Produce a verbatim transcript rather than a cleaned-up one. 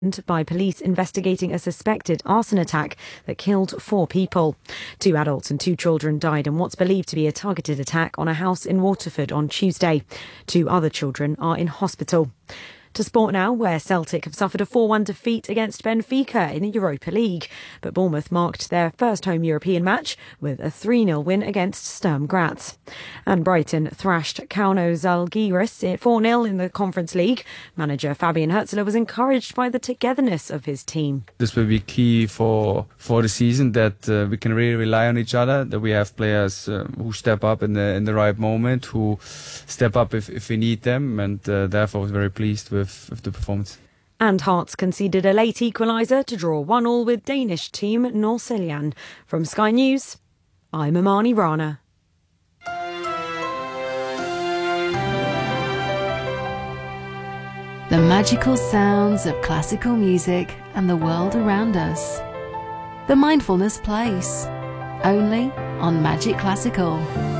by police investigating a suspected arson attack that killed four people. Two adults and two children died in what's believed to be a targeted attack on a house in Waterford on Tuesday. Two other children are in hospital. To sport now, where Celtic have suffered a four one defeat against Benfica in the Europa League. But Bournemouth marked their first home European match with a three nil win against Sturm Graz. And Brighton thrashed Kauno Žalgiris four nil in the Conference League. Manager Fabian Hürzeler was encouraged by the togetherness of his team. This will be key for for the season, that uh, we can really rely on each other, that we have players uh, who step up in the in the right moment, who step up if, if we need them, and uh, therefore I was very pleased with With, with the performance. And Hearts conceded a late equaliser to draw one all with Danish team Nordsjælland. From Sky News, I'm Amani Rana. The magical sounds of classical music and the world around us. The Mindfulness Place, only on Magic Classical.